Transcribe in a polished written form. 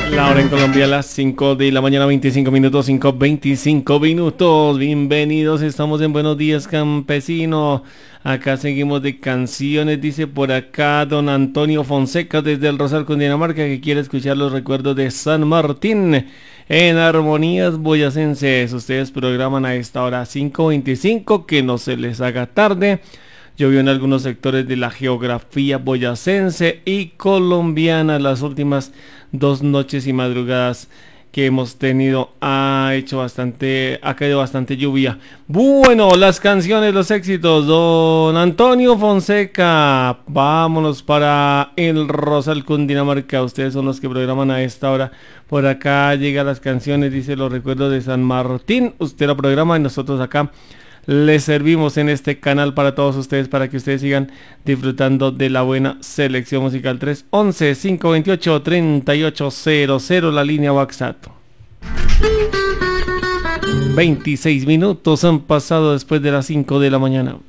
La hora en Colombia a las 5 de la mañana, 25 minutos, 5:25 minutos. Bienvenidos, estamos en Buenos Días Campesino. Acá seguimos de canciones, dice por acá don Antonio Fonseca desde el Rosal, Cundinamarca, que quiere escuchar los recuerdos de San Martín en Armonías Boyacenses. Ustedes programan a esta hora 5:25, que no se les haga tarde. Llovió en algunos sectores de la geografía boyacense y colombiana. Las últimas 2 noches y madrugadas que hemos tenido ha caído bastante lluvia. Bueno, las canciones, los éxitos, don Antonio Fonseca. Vámonos para el Rosal, Cundinamarca. Ustedes son los que programan a esta hora. Por acá llegan las canciones, dice los recuerdos de San Martín. Usted lo programa y nosotros acá les servimos en este canal para todos ustedes, para que ustedes sigan disfrutando de la buena selección musical. 311-528-3800, la línea WhatsApp. 26 minutos han pasado después de las 5 de la mañana.